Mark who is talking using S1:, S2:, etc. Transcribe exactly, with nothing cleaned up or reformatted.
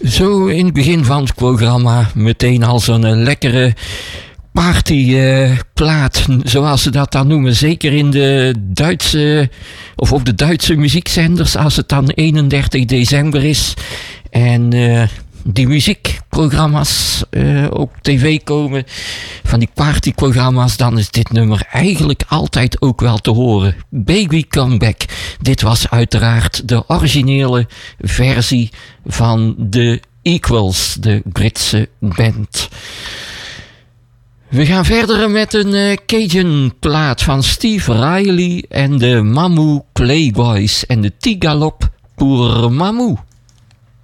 S1: Zo in het begin van het programma meteen al zo'n lekkere partyplaat, uh, zoals ze dat dan noemen. Zeker in de Duitse, of op de Duitse muziekzenders, als het dan eenendertig december is. En uh, die muziekprogramma's uh, op tv komen, van die partyprogramma's, dan is dit nummer eigenlijk altijd ook wel te horen. Baby Come Back. Dit was uiteraard de originele versie van de Equals, de Britse band. We gaan verder met een uh, Cajun plaat van Steve Riley en de Mamou Playboys en de Tigalop pour Mamou.